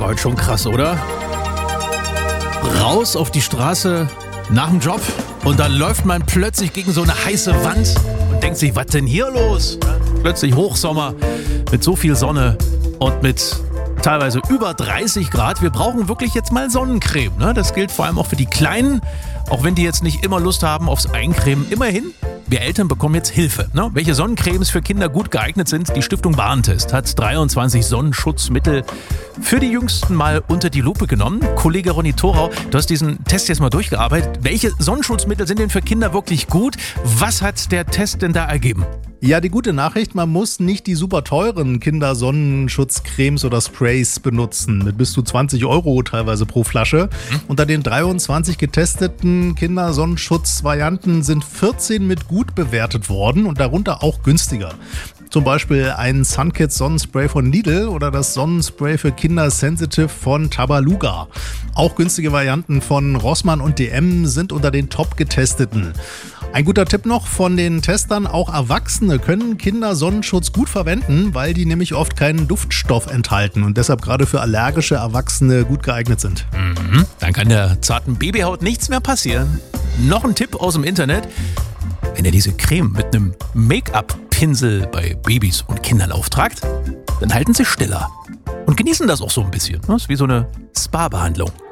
war heute schon krass, oder? Raus auf die Straße nach dem Job und dann läuft man plötzlich gegen so eine heiße Wand und denkt sich, was denn hier los? Plötzlich Hochsommer mit so viel Sonne und mit teilweise über 30 Grad. Wir brauchen wirklich jetzt mal Sonnencreme. Ne? Das gilt vor allem auch für die Kleinen, auch wenn die jetzt nicht immer Lust haben aufs Eincremen. Immerhin, wir Eltern bekommen jetzt Hilfe. Ne? Welche Sonnencremes für Kinder gut geeignet sind, die Stiftung Warentest hat 23 Sonnenschutzmittel für die Jüngsten mal unter die Lupe genommen. Kollege Ronny Thorau, du hast diesen Test jetzt mal durchgearbeitet. Welche Sonnenschutzmittel sind denn für Kinder wirklich gut? Was hat der Test denn da ergeben? Ja, die gute Nachricht, man muss nicht die super teuren Kindersonnenschutzcremes oder Sprays benutzen, mit bis zu 20 € teilweise pro Flasche. Unter den 23 getesteten Kindersonnenschutzvarianten sind 14 mit gut bewertet worden und darunter auch günstiger. Zum Beispiel ein Sunkids Sonnenspray von Lidl oder das Sonnenspray für Kinder Sensitive von Tabaluga. Auch günstige Varianten von Rossmann und DM sind unter den top getesteten. Ein guter Tipp noch von den Testern, auch Erwachsene können Kindersonnenschutz gut verwenden, weil die nämlich oft keinen Duftstoff enthalten und deshalb gerade für allergische Erwachsene gut geeignet sind. Dann kann der zarten Babyhaut nichts mehr passieren. Noch ein Tipp aus dem Internet. Wenn ihr diese Creme mit einem Make-up-Pinsel bei Babys und Kindern auftragt, dann halten sie stiller und genießen das auch so ein bisschen. Das ist wie so eine Spa-Behandlung.